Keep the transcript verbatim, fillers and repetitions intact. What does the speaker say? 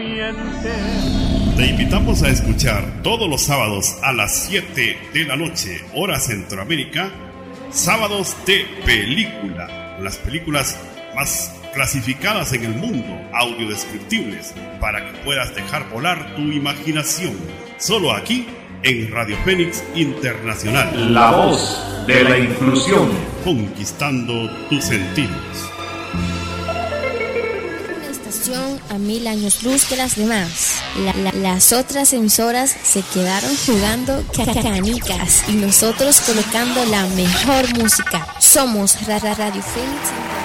miente. Te invitamos a escuchar todos los sábados a las siete de la noche, hora Centroamérica, Sábados de Película, las películas más clasificadas en el mundo, audiodescriptibles, para que puedas dejar volar tu imaginación. Solo aquí en Radio Fénix Internacional. La voz de la inclusión. Conquistando tus sentidos. Una estación a mil años luz de las demás. La, la, las otras emisoras se quedaron jugando canicas y nosotros colocando la mejor música. Somos Radio Fénix Internacional.